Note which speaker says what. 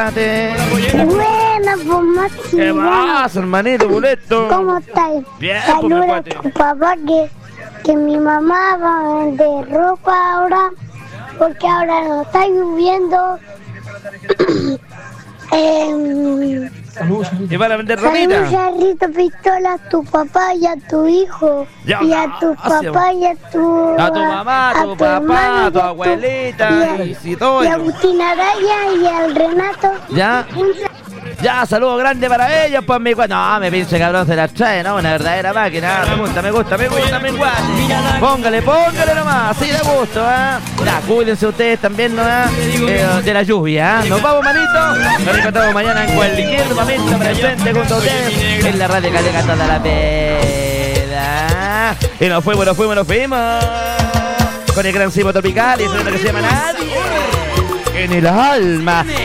Speaker 1: Buena, pues Maxi.
Speaker 2: ¿Qué pasa, hermanito boleto?
Speaker 1: ¿Cómo estás?
Speaker 2: Bien,
Speaker 1: Saluda
Speaker 2: pues,
Speaker 1: a tu papá que mi mamá va a vender ropa ahora, porque ahora no está lloviendo.
Speaker 2: ¿Y van a vender
Speaker 1: Saludos,
Speaker 2: ropita?
Speaker 1: Jarrito Pistola, a tu papá y a tu hijo.
Speaker 2: Ya,
Speaker 1: y a tu
Speaker 2: gracias.
Speaker 1: papá y a tu...
Speaker 2: A tu mamá, a tu papá,
Speaker 1: hermano
Speaker 2: a tu abuelita, y todo.
Speaker 1: Y a Agustín Araya y al Renato.
Speaker 2: Ya. Ya, saludo grande para ellos, pues mi guate. No, me pinche cabrón se las trae, ¿no? Una verdadera máquina. Me gusta, mi guate. Póngale nomás, así de gusto, ¿eh? Ya, cuídense ustedes también, ¿no? De la lluvia, ¿eh? Nos vamos, manito. Nos encontramos mañana en cualquier momento presente junto a ustedes en la radio Calega toda la peda. Y nos fuimos. Con el gran cimo tropical y eso que se llama Nadie en el alma.